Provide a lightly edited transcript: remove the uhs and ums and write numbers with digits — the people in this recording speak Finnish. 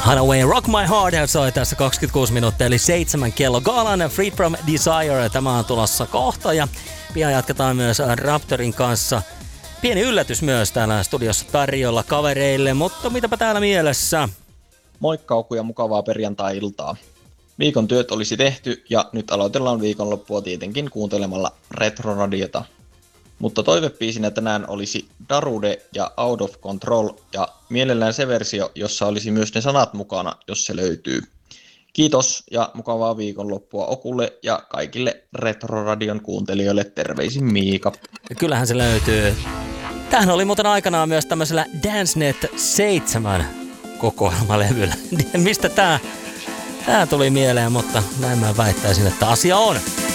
Hathaway Rock My Heart soi tässä 26 minuuttia eli 7 kello. Gaalan Free From Desire, tämä on tulossa kohta ja pian jatketaan myös Raptorin kanssa. Pieni yllätys myös täällä studiossa tarjolla kavereille, mutta mitäpä täällä mielessä? Moikka Oku ja mukavaa perjantai-iltaa. Viikon työt olisi tehty ja nyt aloitellaan viikonloppua tietenkin kuuntelemalla Retroradiota. Mutta toivebiisinä tänään olisi Darude ja Out of Control ja mielellään se versio, jossa olisi myös ne sanat mukana, jos se löytyy. Kiitos ja mukavaa viikonloppua Okulle ja kaikille Retroradion kuuntelijoille. Terveisin Miika. Kyllähän se löytyy. Tämähän oli muuten aikanaan myös tämmöisellä DanceNet 7 kokoelmalevyllä. Mistä tää tuli mieleen, mutta näin mä väittäisin, että asia on.